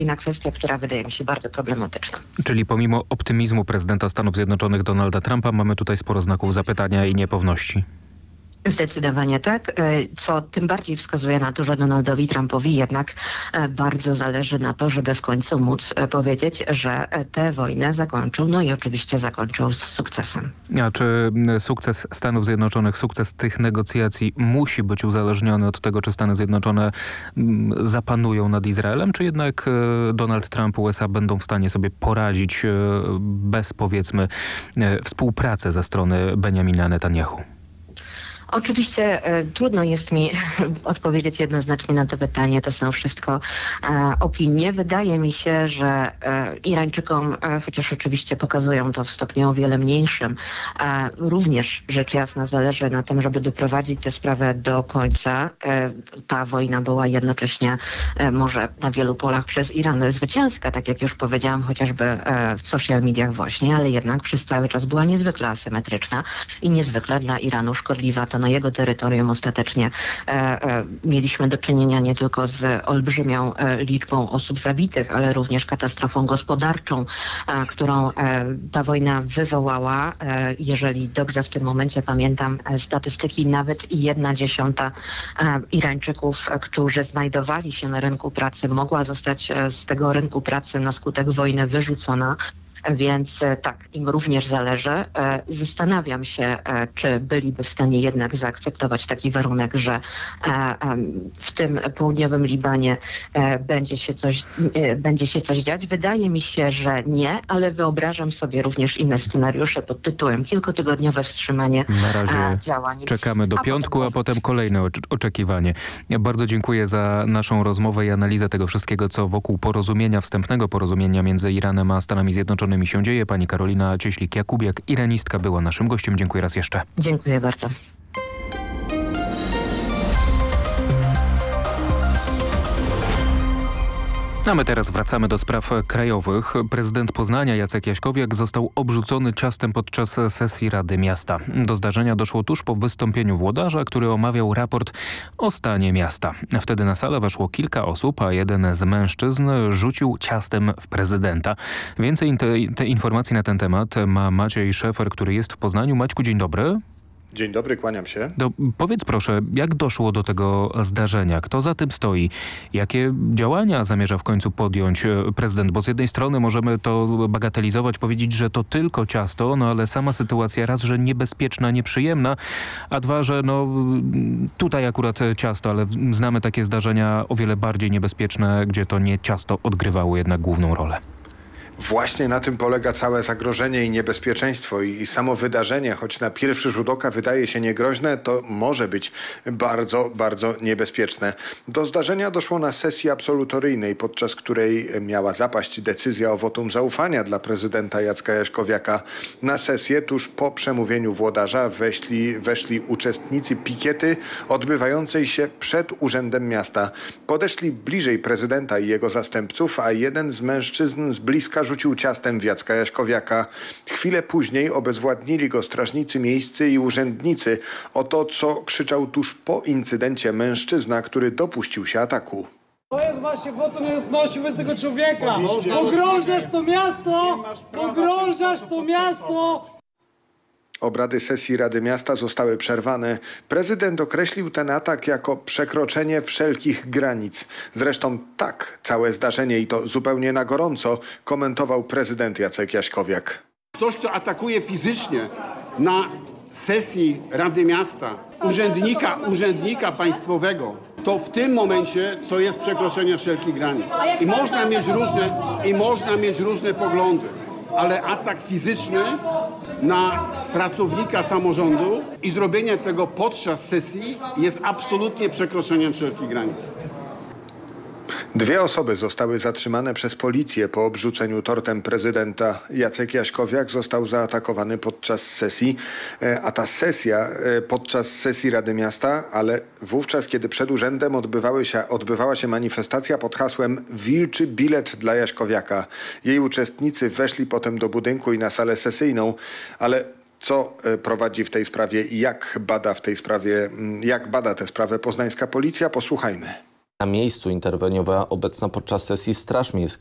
inna kwestia, która wydaje mi się bardzo problematyczna. Czyli pomimo optymizmu prezydenta Stanów Zjednoczonych Donalda Trumpa mamy tutaj sporo znaków zapytania i niepewności. Zdecydowanie tak, co tym bardziej wskazuje na to, że Donaldowi Trumpowi jednak bardzo zależy na to, żeby w końcu móc powiedzieć, że tę wojnę zakończył, no i oczywiście zakończył z sukcesem. A czy sukces Stanów Zjednoczonych, sukces tych negocjacji musi być uzależniony od tego, czy Stany Zjednoczone zapanują nad Izraelem, czy jednak Donald Trump, USA będą w stanie sobie poradzić bez, powiedzmy, współpracy ze strony Benjamina Netanyahu? Oczywiście trudno jest mi odpowiedzieć jednoznacznie na to pytanie. To są wszystko opinie. Wydaje mi się, że Irańczykom, chociaż oczywiście pokazują to w stopniu o wiele mniejszym, również rzecz jasna zależy na tym, żeby doprowadzić tę sprawę do końca. Ta wojna była jednocześnie może na wielu polach przez Iran zwycięska, tak jak już powiedziałam, chociażby w social mediach właśnie, ale jednak przez cały czas była niezwykle asymetryczna i niezwykle dla Iranu szkodliwa. To na jego terytorium ostatecznie mieliśmy do czynienia nie tylko z olbrzymią liczbą osób zabitych, ale również katastrofą gospodarczą, którą ta wojna wywołała. Jeżeli dobrze w tym momencie pamiętam statystyki, nawet 1/10 Irańczyków, którzy znajdowali się na rynku pracy, mogła zostać z tego rynku pracy na skutek wojny wyrzucona. Więc tak, im również zależy. Zastanawiam się, czy byliby w stanie jednak zaakceptować taki warunek, że w tym południowym Libanie będzie się coś dziać. Wydaje mi się, że nie, ale wyobrażam sobie również inne scenariusze pod tytułem kilkutygodniowe wstrzymanie działań. Czekamy do piątku, a potem kolejne oczekiwanie. Ja bardzo dziękuję za naszą rozmowę i analizę tego wszystkiego, co wokół wstępnego porozumienia między Iranem a Stanami Zjednoczonymi się dzieje. Pani Karolina Cieślik-Jakubiak, iranistka, była naszym gościem. Dziękuję raz jeszcze. Dziękuję bardzo. A my teraz wracamy do spraw krajowych. Prezydent Poznania Jacek Jaśkowiak został obrzucony ciastem podczas sesji Rady Miasta. Do zdarzenia doszło tuż po wystąpieniu włodarza, który omawiał raport o stanie miasta. Wtedy na salę weszło kilka osób, a jeden z mężczyzn rzucił ciastem w prezydenta. Więcej informacji na ten temat ma Maciej Szefer, który jest w Poznaniu. Maćku, dzień dobry. Dzień dobry, kłaniam się. Powiedz proszę, jak doszło do tego zdarzenia? Kto za tym stoi? Jakie działania zamierza w końcu podjąć prezydent? Bo z jednej strony możemy to bagatelizować, powiedzieć, że to tylko ciasto, no ale sama sytuacja raz, że niebezpieczna, nieprzyjemna, a dwa, że no tutaj akurat ciasto, ale znamy takie zdarzenia o wiele bardziej niebezpieczne, gdzie to nie ciasto odgrywało jednak główną rolę. Właśnie na tym polega całe zagrożenie i niebezpieczeństwo i samo wydarzenie, choć na pierwszy rzut oka wydaje się niegroźne, to może być bardzo, bardzo niebezpieczne. Do zdarzenia doszło na sesji absolutoryjnej, podczas której miała zapaść decyzja o wotum zaufania dla prezydenta Jacka Jaśkowiaka. Na sesję tuż po przemówieniu włodarza weszli uczestnicy pikiety odbywającej się przed Urzędem Miasta. Podeszli bliżej prezydenta i jego zastępców, a jeden z mężczyzn z bliska rzucił ciastem w Jacka Jaśkowiaka. Chwilę później obezwładnili go strażnicy miejscy i urzędnicy. Oto co krzyczał tuż po incydencie mężczyzna, który dopuścił się ataku. To jest właśnie wotum nieufności wobec tego człowieka. Pogrążasz to miasto! Pogrążasz to miasto! Obrady sesji Rady Miasta zostały przerwane. Prezydent określił ten atak jako przekroczenie wszelkich granic. Zresztą tak całe zdarzenie i to zupełnie na gorąco komentował prezydent Jacek Jaśkowiak. Ktoś, kto atakuje fizycznie na sesji Rady Miasta urzędnika państwowego, to w tym momencie to jest przekroczenie wszelkich granic. I można mieć różne poglądy. Ale atak fizyczny na pracownika samorządu i zrobienie tego podczas sesji jest absolutnie przekroczeniem wszelkich granic. 2 osoby zostały zatrzymane przez policję po obrzuceniu tortem prezydenta. Jacek Jaśkowiak został zaatakowany podczas sesji, a ta sesja podczas sesji Rady Miasta, ale wówczas, kiedy przed urzędem odbywała się manifestacja pod hasłem Wilczy bilet dla Jaśkowiaka. Jej uczestnicy weszli potem do budynku i na salę sesyjną, ale co prowadzi w tej sprawie i jak bada tę sprawę poznańska policja? Posłuchajmy. Na miejscu interweniowała obecna podczas sesji Straż Miejska.